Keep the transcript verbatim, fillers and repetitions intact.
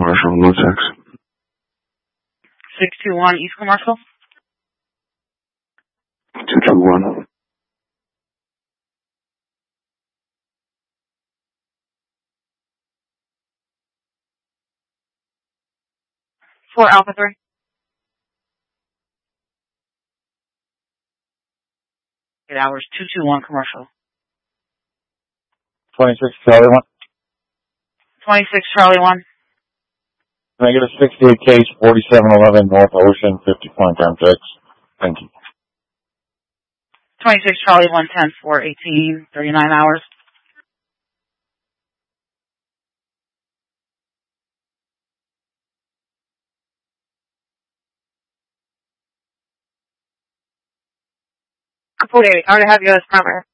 Commercial, no text. six two one East Commercial. two two one. four Alpha three. Eight hours, two two one Commercial. twenty-six Charlie one. twenty-six Charlie one. Negative sixty-eight case, forty-seven eleven North Ocean, fifty point time six. Thank you. twenty-six Charlie one, ten four eighteen, thirty-nine hours. forty-eight. I already have you as primary.